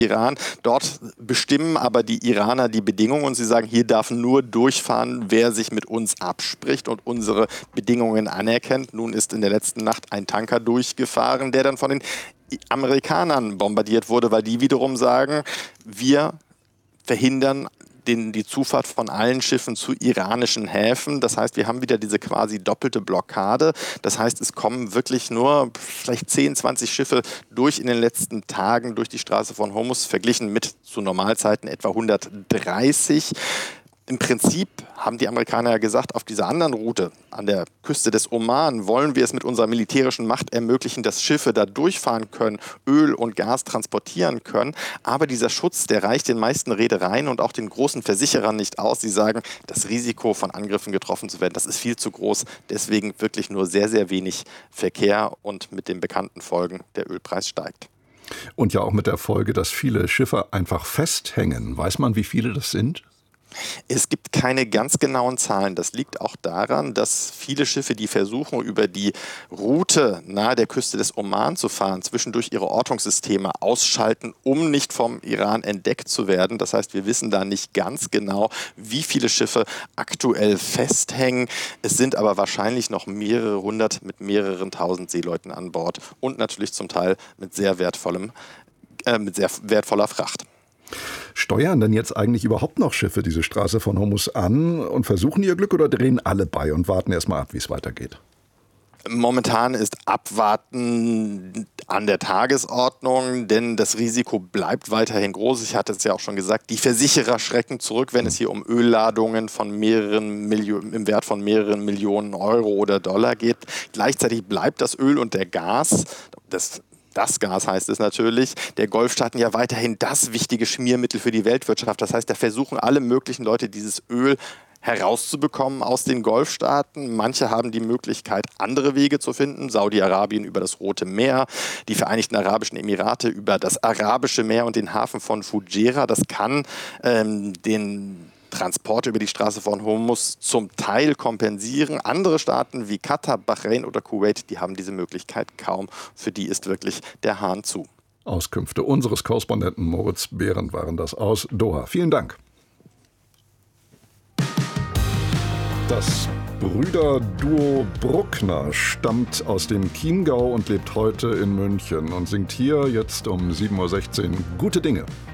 Iran. Dort bestimmen aber die Iraner die Bedingungen und sie sagen, hier darf nur durchfahren, wer sich mit uns abspricht und unsere Bedingungen anerkennt. Nun ist in der letzten Nacht ein Tanker durchgefahren, der dann von den Amerikanern bombardiert wurde, weil die wiederum sagen, wir verhindern die Zufahrt von allen Schiffen zu iranischen Häfen. Das heißt, wir haben wieder diese quasi doppelte Blockade. Das heißt, es kommen wirklich nur vielleicht 10, 20 Schiffe durch in den letzten Tagen durch die Straße von Hormuz, verglichen mit zu Normalzeiten etwa 130. Im Prinzip haben die Amerikaner ja gesagt, auf dieser anderen Route an der Küste des Oman wollen wir es mit unserer militärischen Macht ermöglichen, dass Schiffe da durchfahren können, Öl und Gas transportieren können. Aber dieser Schutz, der reicht den meisten Reedereien und auch den großen Versicherern nicht aus. Sie sagen, das Risiko von Angriffen getroffen zu werden, das ist viel zu groß. Deswegen wirklich nur sehr, sehr wenig Verkehr und mit den bekannten Folgen, der Ölpreis steigt. Und ja auch mit der Folge, dass viele Schiffe einfach festhängen. Weiß man, wie viele das sind? Es gibt keine ganz genauen Zahlen. Das liegt auch daran, dass viele Schiffe, die versuchen, über die Route nahe der Küste des Oman zu fahren, zwischendurch ihre Ortungssysteme ausschalten, um nicht vom Iran entdeckt zu werden. Das heißt, wir wissen da nicht ganz genau, wie viele Schiffe aktuell festhängen. Es sind aber wahrscheinlich noch mehrere hundert mit mehreren tausend Seeleuten an Bord und natürlich zum Teil mit sehr wertvoller Fracht. Steuern denn jetzt eigentlich überhaupt noch Schiffe diese Straße von Hormuz an und versuchen ihr Glück oder drehen alle bei und warten erst mal ab, wie es weitergeht? Momentan ist Abwarten an der Tagesordnung, denn das Risiko bleibt weiterhin groß. Ich hatte es ja auch schon gesagt, die Versicherer schrecken zurück, wenn es hier um Ölladungen von im Wert von mehreren Millionen Euro oder Dollar geht. Gleichzeitig bleibt das Öl und der Gas, das Gas heißt es natürlich, der Golfstaaten ja weiterhin das wichtige Schmiermittel für die Weltwirtschaft. Das heißt, da versuchen alle möglichen Leute, dieses Öl herauszubekommen aus den Golfstaaten. Manche haben die Möglichkeit, andere Wege zu finden. Saudi-Arabien über das Rote Meer, die Vereinigten Arabischen Emirate über das Arabische Meer und den Hafen von Fujairah. Das kann den Transporte über die Straße von Hormuz zum Teil kompensieren. Andere Staaten wie Katar, Bahrain oder Kuwait, die haben diese Möglichkeit kaum. Für die ist wirklich der Hahn zu. Auskünfte unseres Korrespondenten Moritz Behrendt waren das aus Doha. Vielen Dank. Das Brüderduo Bruckner stammt aus dem Chiemgau und lebt heute in München und singt hier jetzt um 7:16 Uhr Gute Dinge.